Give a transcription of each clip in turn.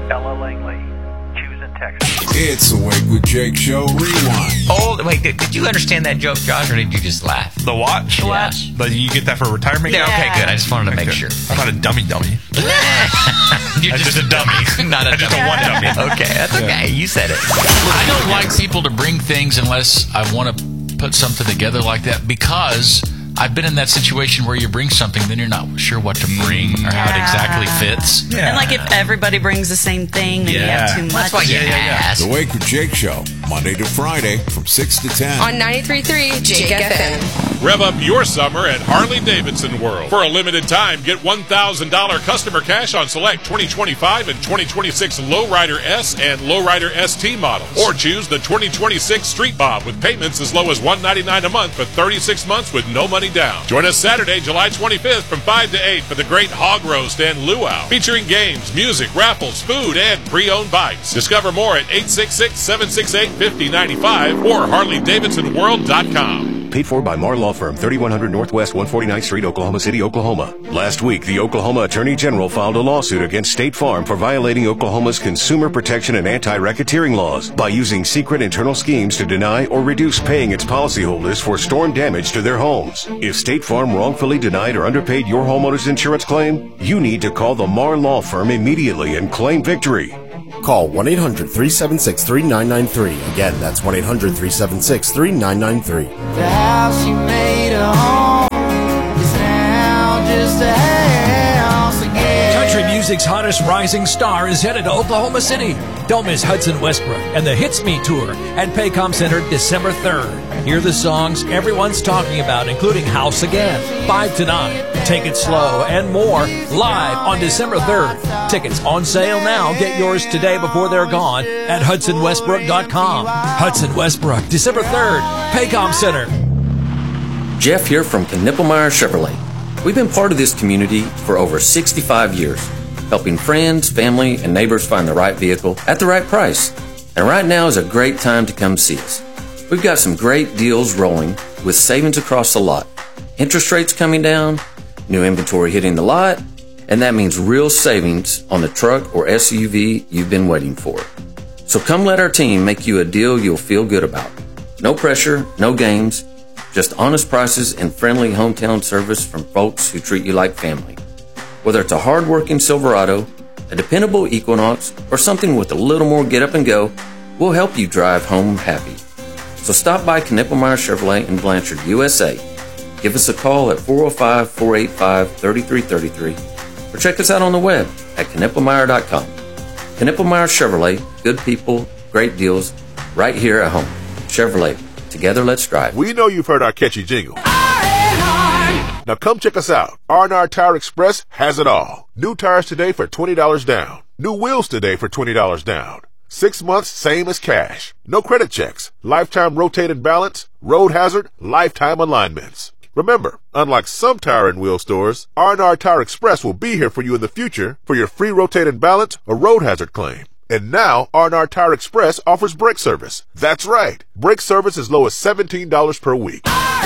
Ella Langley, Houston, Texas. It's the Wake with Jake Show Rewind. Wait, did you understand that joke, Josh, or did you just laugh? The watch? The watch. But you get that for retirement? Yeah, okay, good. I just wanted to make sure. I'm not a dummy. You're I'm just a dummy. Not a I'm just dummy. a one dummy. Okay, that's okay. You said it. I don't like people to bring things unless I want to put something together like that, because I've been in that situation where you bring something, then you're not sure what to bring or how it exactly fits. And like if everybody brings the same thing, then you have too much. That's why you ask. The Wake with Jake Show, Monday to Friday from 6 to 10. On 93.3 Jake FM. Rev up your summer at Harley-Davidson World. For a limited time, get $1,000 customer cash on select 2025 and 2026 Lowrider S and Lowrider ST models. Or choose the 2026 Street Bob with payments as low as $199 a month for 36 months with no money down. Join us Saturday, July 25th from 5 to 8 for the Great Hog Roast and Luau, featuring games, music, raffles, food, and pre-owned bikes. Discover more at 866-768-5095 or HarleyDavidsonWorld.com. Paid for by Marr Law Firm, 3100 Northwest 149th Street, Oklahoma City, Oklahoma. Last week, the Oklahoma Attorney General filed a lawsuit against State Farm for violating Oklahoma's consumer protection and anti-racketeering laws by using secret internal schemes to deny or reduce paying its policyholders for storm damage to their homes. If State Farm wrongfully denied or underpaid your homeowner's insurance claim, you need to call the Marr Law Firm immediately and claim victory. Call 1-800-376-3993. Again, that's 1-800-376-3993. The house you made a home is now just a house again. Country music's hottest rising star is headed to Oklahoma City. Don't miss Hudson Westbrook and the Hits Me Tour at Paycom Center December 3rd. Hear the songs everyone's talking about, including House Again, 5 to 9, Take It Slow, and more, live on December 3rd. Tickets on sale now. Get yours today before they're gone at HudsonWestbrook.com. Hudson Westbrook, December 3rd, Paycom Center. Jeff here from Knippelmeyer Chevrolet. We've been part of this community for over 65 years, helping friends, family, and neighbors find the right vehicle at the right price. And right now is a great time to come see us. We've got some great deals rolling with savings across the lot. Interest rates coming down, new inventory hitting the lot, and that means real savings on the truck or SUV you've been waiting for. So come let our team make you a deal you'll feel good about. No pressure, no games, just honest prices and friendly hometown service from folks who treat you like family. Whether it's a hard-working Silverado, a dependable Equinox, or something with a little more get up and go, we'll help you drive home happy. So stop by Knippelmeyer Chevrolet in Blanchard, USA. Give us a call at 405-485-3333 or check us out on the web at knippelmeyer.com. Knippelmeyer Chevrolet, good people, great deals, right here at home. Chevrolet, together let's drive. We know you've heard our catchy jingle. Now come check us out. R&R Tire Express has it all. New tires today for $20 down. New wheels today for $20 down. 6 months, same as cash. No credit checks. Lifetime rotated balance, road hazard, lifetime alignments. Remember, unlike some tire and wheel stores, R&R Tire Express will be here for you in the future for your free rotated balance or road hazard claim. And now, R&R Tire Express offers brake service. That's right. Brake service as low as $17 per week.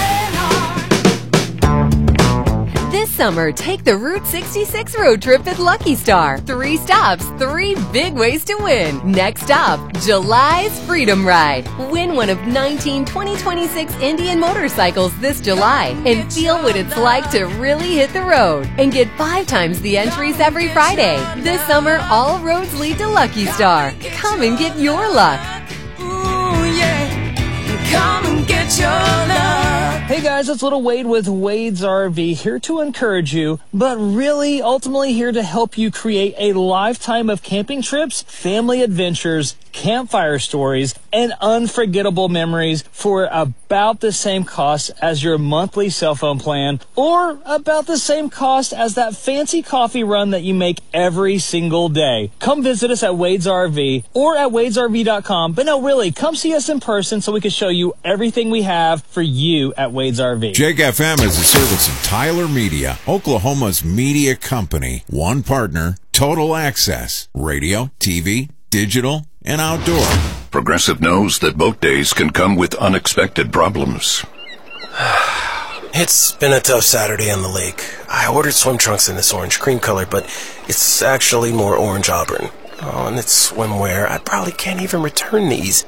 This summer, take the Route 66 road trip at Lucky Star. 3 stops, 3 big ways to win. Next stop, July's Freedom Ride. Win one of 19 2026 Indian motorcycles this July and feel what it's like to really hit the road. And get 5 times the entries every Friday. This summer, all roads lead to Lucky Star. Come and get your luck. Ooh, yeah. Come and get your love. Hey guys, it's Little Wade with Wade's RV, here to encourage you, but really ultimately here to help you create a lifetime of camping trips, family adventures, campfire stories, and unforgettable memories for about the same cost as your monthly cell phone plan, or about the same cost as that fancy coffee run that you make every single day. Come visit us at Wade's RV or at wadesrv.com, but no, really, come see us in person so we can show you everything we have for you at Wade's RV. Jake FM is a service of Tyler Media, Oklahoma's media company. One partner, total access, radio, TV, digital, and outdoor. Progressive knows that boat days can come with unexpected problems. It's been a tough Saturday on the lake. I ordered swim trunks in this orange cream color, but it's actually more orange auburn. Oh, and it's swimwear. I probably can't even return these.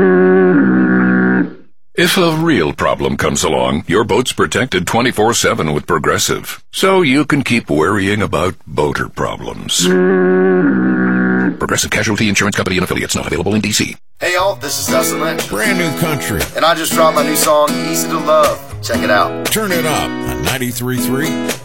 If a real problem comes along, your boat's protected 24/7 with Progressive, so you can keep worrying about boater problems. Progressive Casualty Insurance Company and Affiliates, not available in D.C. Hey y'all, this is Dustin Lynch. Brand new country. And I just dropped my new song, Easy to Love. Check it out. Turn it up on 93.3